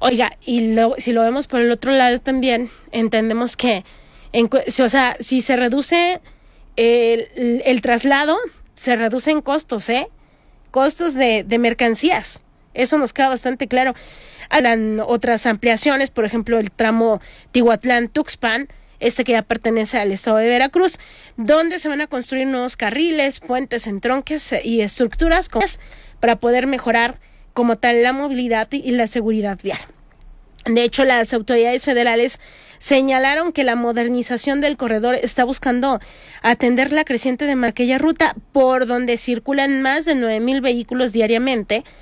Oiga, si lo vemos por el otro lado también, entendemos que, si se reduce el traslado, se reducen costos, costos de mercancías. Eso nos queda bastante claro. Harán otras ampliaciones, por ejemplo, el tramo Tihuatlán-Tuxpan, que ya pertenece al estado de Veracruz, donde se van a construir nuevos carriles, puentes, entronques y estructuras para poder mejorar como tal la movilidad y la seguridad vial. De hecho, las autoridades federales señalaron que la modernización del corredor está buscando atender la creciente demanda de aquella ruta por donde circulan más de 9,000 vehículos diariamente,